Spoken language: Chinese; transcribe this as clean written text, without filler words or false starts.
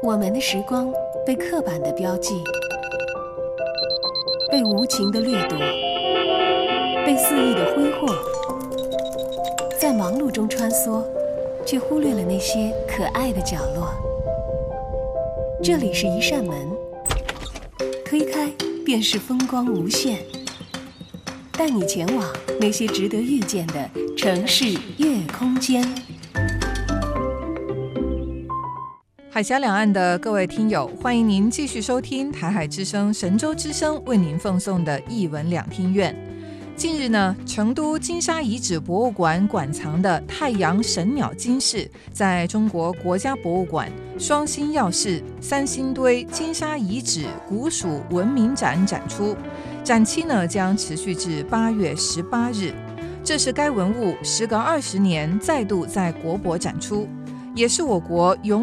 我们的时光被刻板的标记，被无情的掠夺，被肆意的挥霍，在忙碌中穿梭，却忽略了那些可爱的角落。这里是一扇门，推开便是风光无限，带你前往那些值得遇见的城市夜空间。 海峡两岸的各位听友，欢迎您继续收听台海之声神州之声为您奉送的艺文两厅院。近日呢，成都金沙遗址博物馆馆藏的太阳神鸟金饰在中国国家博物馆双星耀室三星堆金沙遗址古蜀文明展展出，展期呢将持续至8月18日。这是该文物时隔20年再度在国博展出，也是我国永